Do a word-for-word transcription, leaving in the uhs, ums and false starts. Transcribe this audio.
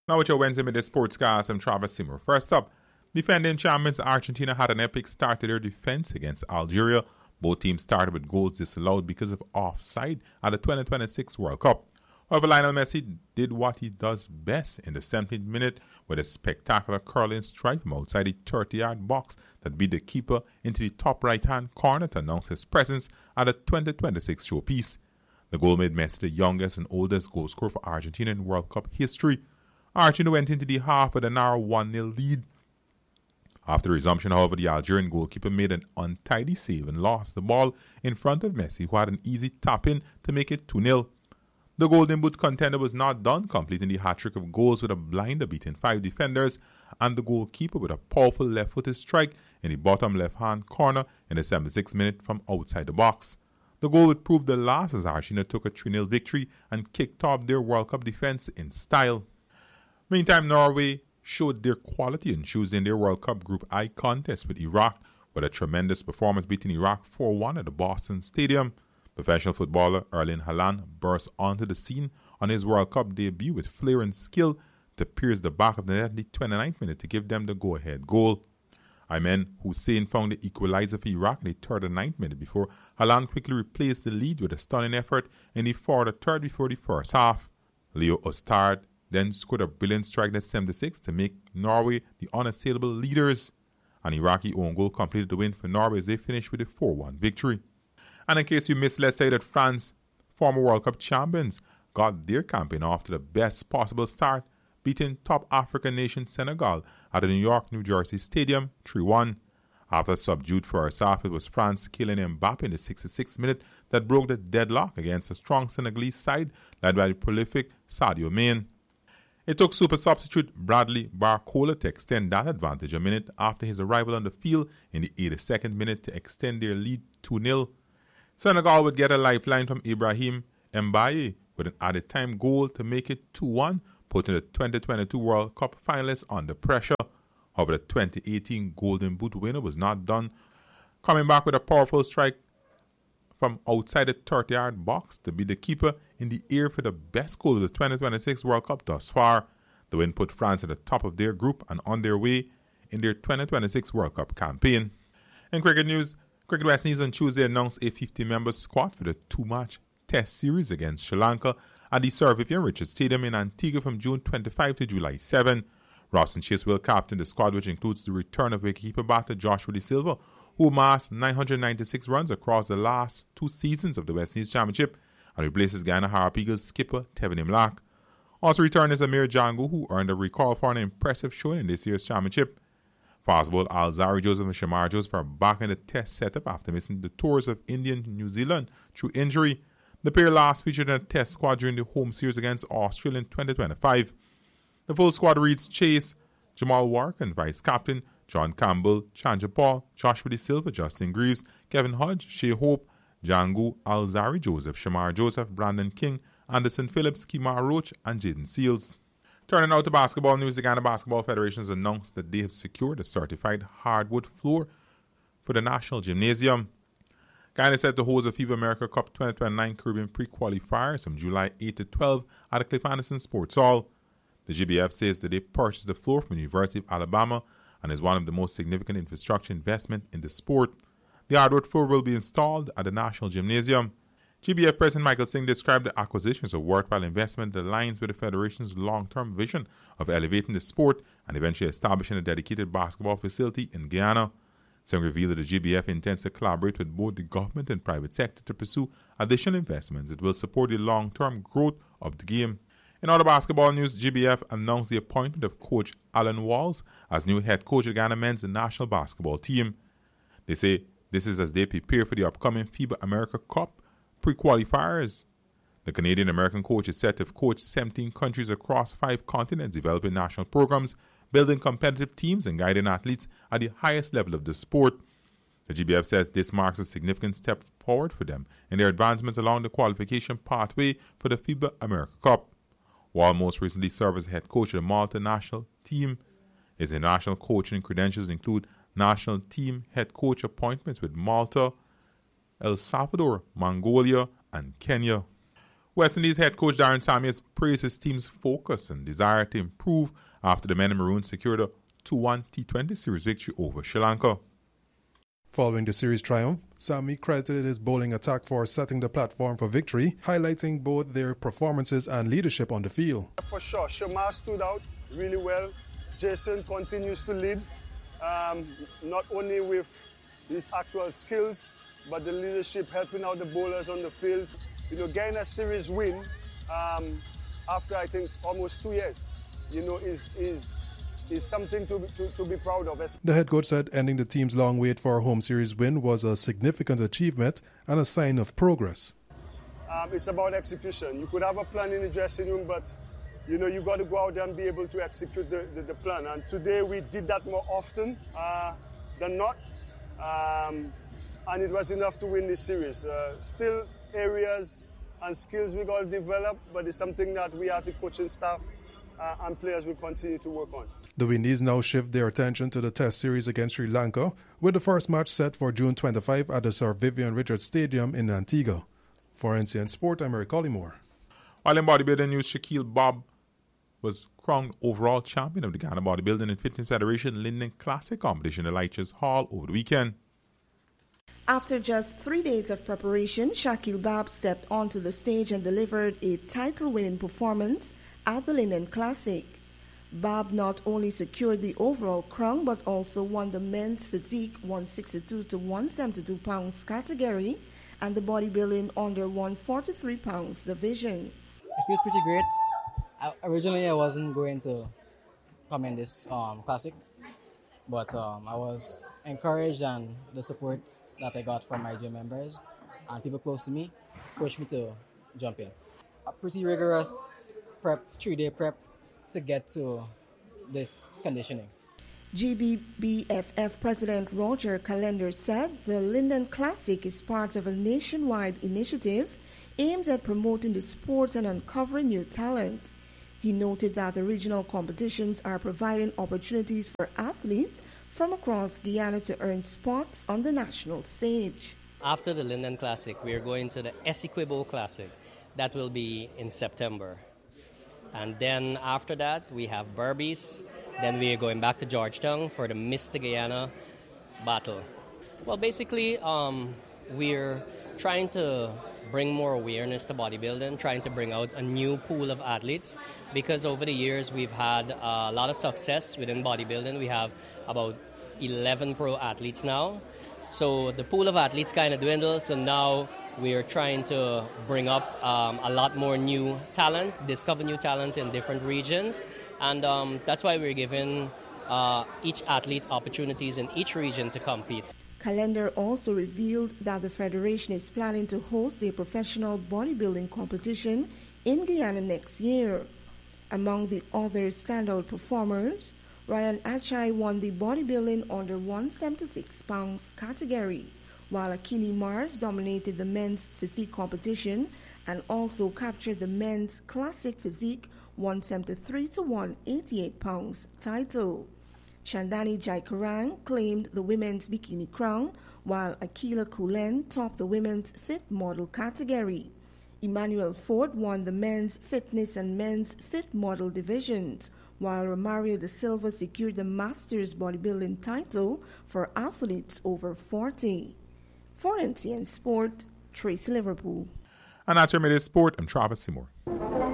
Now with your Wednesday Midday Sportscast, I'm Travis Simmer. First up, defending champions Argentina had an epic start to their defense against Algeria. Both teams started with goals disallowed because of offside at the twenty twenty-six World Cup. However, Lionel Messi did what he does best in the seventeenth minute with a spectacular curling strike from outside the thirty-yard box that beat the keeper into the top right-hand corner to announce his presence at the twenty twenty-six showpiece. The goal made Messi the youngest and oldest goal scorer for Argentina in World Cup history. Argentina went into the half with a narrow one nil lead. After resumption, however, the Algerian goalkeeper made an untidy save and lost the ball in front of Messi, who had an easy tap-in to make it two nil. The Golden Boot contender was not done, completing the hat-trick of goals with a blinder beating five defenders and the goalkeeper with a powerful left-footed strike in the bottom left-hand corner in the seventy-sixth minute from outside the box. The goal would prove the last as Argentina took a three nil victory and kicked off their World Cup defense in style. Meantime, Norway showed their quality in choosing their World Cup Group I contest with Iraq with a tremendous performance beating Iraq four one at the Boston Stadium. Professional footballer Erling Haaland burst onto the scene on his World Cup debut with flair and skill to pierce the back of the net in the twenty-ninth minute to give them the go-ahead goal. Ayman Hussein found the equalizer for Iraq in the thirty-ninth minute before Haaland quickly replaced the lead with a stunning effort in the fourth third before the first half. Leo Ostard then scored a brilliant strike in the seventy-sixth to make Norway the unassailable leaders. An Iraqi own goal completed the win for Norway as they finished with a four one victory. And in case you missed, let's say that France, former World Cup champions, got their campaign off to the best possible start, beating top African nation Senegal at the New York, New Jersey Stadium three one. After a subdued first half, it was France Kylian Mbappe in the sixty-sixth minute that broke the deadlock against a strong Senegalese side led by the prolific Sadio Mane. It took super substitute Bradley Barcola to extend that advantage a minute after his arrival on the field in the eighty-second minute to extend their lead two nil. Senegal would get a lifeline from Ibrahim Mbaye with an added time goal to make it two one, putting the twenty twenty-two World Cup finalists under pressure. However, the twenty eighteen Golden Boot winner was not done, coming back with a powerful strike from outside the thirty-yard box to be the keeper in the air for the best goal of the twenty twenty-six World Cup thus far. The win put France at the top of their group and on their way in their twenty twenty-six World Cup campaign. In cricket news, Cricket West Indies on Tuesday announced a fifty-member squad for the two-match Test series against Sri Lanka at the Sir Vivian Richards Stadium in Antigua from June twenty-fifth to July seventh. Robson Chase will captain the squad, which includes the return of wicketkeeper batter Joshua De Silva, who amassed nine hundred ninety-six runs across the last two seasons of the West Indies Championship, and replaces Guyana Harp Eagles skipper Tevin Imlach. Also returned is Amir Jangu, who earned a recall for an impressive showing in this year's championship. Fast bowler Alzari Joseph and Shamar Joseph are back in the Test setup after missing the tours of India and New Zealand through injury. The pair last featured in a Test squad during the home series against Australia in twenty twenty-five. The full squad reads Chase, Jamal Wark and Vice Captain John Campbell, Chandra Paul, Joshua De Silva, Justin Greaves, Kevin Hodge, Shea Hope, Jangu, Alzari Joseph, Shamar Joseph, Brandon King, Anderson Phillips, Kemar Roach, and Jaden Seals. Turning out to basketball news, the Ghana Basketball Federation has announced that they have secured a certified hardwood floor for the National Gymnasium. Ghana is set to host the FIBA America Cup twenty twenty-nine Caribbean pre-qualifiers from July eighth to twelfth at the Cliff Anderson Sports Hall. The G B F says that they purchased the floor from the University of Alabama and is one of the most significant infrastructure investment in the sport. The hardwood floor will be installed at the National Gymnasium. G B F President Michael Singh described the acquisition as a worthwhile investment that aligns with the Federation's long-term vision of elevating the sport and eventually establishing a dedicated basketball facility in Guyana. Singh revealed that the G B F intends to collaborate with both the government and private sector to pursue additional investments that will support the long-term growth of the game. In other basketball news, G B F announced the appointment of coach Alan Walls as new head coach of Ghana men's national basketball team. They say this is as they prepare for the upcoming FIBA America Cup pre-qualifiers. The Canadian-American coach is set to have coached seventeen countries across five continents, developing national programs, building competitive teams, and guiding athletes at the highest level of the sport. The G B F says this marks a significant step forward for them in their advancements along the qualification pathway for the FIBA America Cup. Wall most recently served as head coach of the Malta national team. His international coaching credentials include national team head coach appointments with Malta, El Salvador, Mongolia, and Kenya. West Indies head coach Darren Sammy has praised his team's focus and desire to improve after the Men in Maroon secured a two one T twenty series victory over Sri Lanka. Following the series triumph, Sammy credited his bowling attack for setting the platform for victory, highlighting both their performances and leadership on the field. For sure, Shamar stood out really well. Jason continues to lead, um, not only with his actual skills, but the leadership helping out the bowlers on the field. You know, getting a series win um, after, I think, almost two years, you know, is is is something to, to, to be proud of. The head coach said ending the team's long wait for a home series win was a significant achievement and a sign of progress. Um, it's about execution. You could have a plan in the dressing room, but you know, you got to go out there and be able to execute the, the, the plan. And today we did that more often uh, than not. Um, and it was enough to win this series. Uh, still areas and skills we got to develop, but it's something that we as the coaching staff uh, and players will continue to work on. The Windies now shift their attention to the Test series against Sri Lanka, with the first match set for June twenty-fifth at the Sir Vivian Richards Stadium in Antigua. For N C N Sport, I'm Eric Collymore. While in bodybuilding news, Shaquille Bob was crowned overall champion of the Ghana Bodybuilding and Fitness Federation Linden Classic competition at Leitch's Hall over the weekend. After just three days of preparation, Shaquille Bob stepped onto the stage and delivered a title-winning performance at the Linden Classic. Bob not only secured the overall crown but also won the men's physique one sixty-two to one seventy-two pounds category and the bodybuilding under one forty-three pounds division. It feels pretty great. I, originally I wasn't going to come in this um, classic, but um, I was encouraged, and the support that I got from my gym members and people close to me pushed me to jump in. A pretty rigorous prep, three-day prep to get to this conditioning. G B B F F President Roger Calendar said the Linden Classic is part of a nationwide initiative aimed at promoting the sport and uncovering new talent. He noted that the regional competitions are providing opportunities for athletes from across Guyana to earn spots on the national stage. After the Linden Classic, we are going to the Essequibo Classic. That will be in September. And then after that, we have Berbice. Then we are going back to Georgetown for the Mister Guyana battle. Well, basically, um, we're trying to bring more awareness to bodybuilding, trying to bring out a new pool of athletes, because over the years we've had a lot of success within bodybuilding. We have about eleven pro athletes now. So the pool of athletes kind of dwindled, so now we're trying to bring up um, a lot more new talent, discover new talent in different regions, and um, that's why we're giving uh, each athlete opportunities in each region to compete. Calendar also revealed that the Federation is planning to host a professional bodybuilding competition in Guyana next year. Among the other standout performers, Ryan Achai won the bodybuilding under one seventy-six pounds category, while Akini Mars dominated the men's physique competition and also captured the men's classic physique one seventy-three to one eighty-eight pounds title. Chandani Jaikarang claimed the women's bikini crown, while Akila Kulen topped the women's fit model category. Emmanuel Ford won the men's fitness and men's fit model divisions, while Romario da Silva secured the Masters bodybuilding title for athletes over forty. For N T N Sport, Tracy Liverpool. And that's your Sport. I'm Travis Seymour.